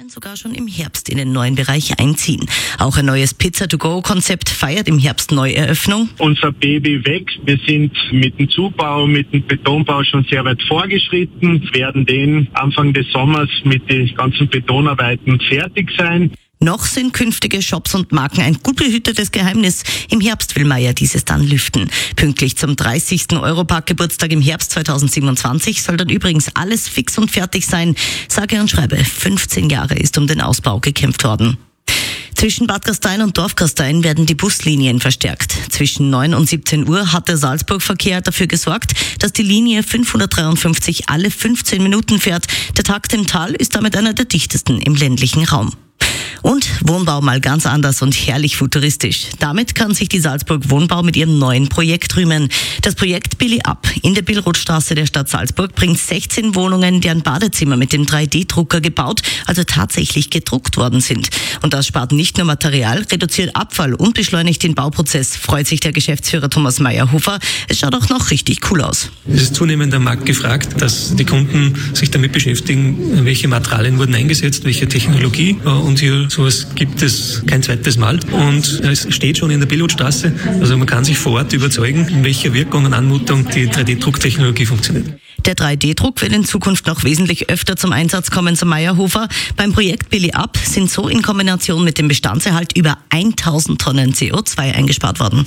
können sogar schon im Herbst in den neuen Bereich einziehen. Auch ein neues Pizza-to-go-Konzept feiert im Herbst Neueröffnung. Unser Baby wächst. Wir sind mit dem Zubau, mit dem Betonbau schon sehr weit vorgeschritten, werden den Anfang des Sommers mit den ganzen Betonarbeiten fertig sein. Noch sind künftige Shops und Marken ein gut behütetes Geheimnis. Im Herbst will Meier dieses dann lüften. Pünktlich zum 30. Europark-Geburtstag im Herbst 2027 soll dann übrigens alles fix und fertig sein. Sage und schreibe, 15 Jahre ist um den Ausbau gekämpft worden. Zwischen Bad Gastein und Dorf Gastein werden die Buslinien verstärkt. Zwischen 9 und 17 Uhr hat der Salzburg-Verkehr dafür gesorgt, dass die Linie 553 alle 15 Minuten fährt. Der Takt im Tal ist damit einer der dichtesten im ländlichen Raum. Und Wohnbau mal ganz anders und herrlich futuristisch. Damit kann sich die Salzburg Wohnbau mit ihrem neuen Projekt rühmen. Das Projekt Billy Up in der Billrothstraße der Stadt Salzburg bringt 16 Wohnungen, deren Badezimmer mit dem 3D-Drucker gebaut, also tatsächlich gedruckt worden sind. Und das spart nicht nur Material, reduziert Abfall und beschleunigt den Bauprozess, freut sich der Geschäftsführer Thomas Meyerhofer. Es schaut auch noch richtig cool aus. Es ist zunehmend am Markt gefragt, dass die Kunden sich damit beschäftigen, welche Materialien wurden eingesetzt, welche Technologie, und hier sowas gibt es kein zweites Mal. Und es steht schon in der Billrothstraße, also man kann sich vor Ort überzeugen, in welcher Wirkung und Anmutung die 3D-Drucktechnologie funktioniert. Der 3D-Druck wird in Zukunft noch wesentlich öfter zum Einsatz kommen, so Meyerhofer. Beim Projekt Billy Up sind so in Kombination mit dem Bestandserhalt über 1000 Tonnen CO2 eingespart worden.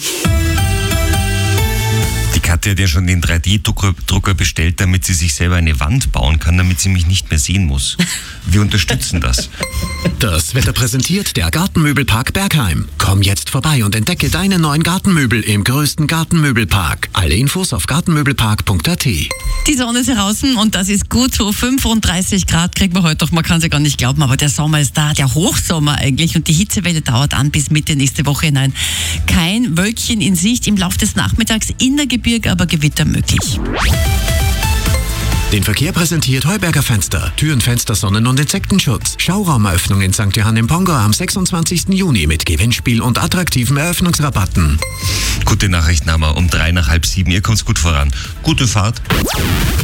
Die Katja hat ja schon den 3D-Drucker bestellt, damit sie sich selber eine Wand bauen kann, damit sie mich nicht mehr sehen muss. Wir unterstützen das. Das Wetter präsentiert der Gartenmöbelpark Bergheim. Komm jetzt vorbei und entdecke deine neuen Gartenmöbel im größten Gartenmöbelpark. Alle Infos auf gartenmöbelpark.at. Die Sonne ist draußen und das ist gut so. 35 Grad kriegt man heute doch, man kann es ja gar nicht glauben, aber der Sommer ist da, der Hochsommer eigentlich, und die Hitzewelle dauert an bis Mitte nächste Woche hinein. Kein Wölkchen in Sicht, im Laufe des Nachmittags in der Gebirge aber Gewitter möglich. Den Verkehr präsentiert Heuberger Fenster. Türen, Fenster, Sonnen- und Insektenschutz. Schauraumeröffnung in St. Johann im Pongau am 26. Juni mit Gewinnspiel und attraktiven Eröffnungsrabatten. Gute Nachrichten haben wir um 6:03. Ihr kommt gut voran. Gute Fahrt.